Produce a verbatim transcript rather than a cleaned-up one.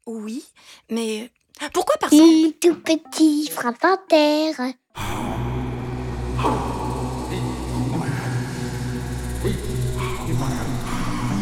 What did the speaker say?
Oui, mais pourquoi par exemple? Il tout petit frappe en terre.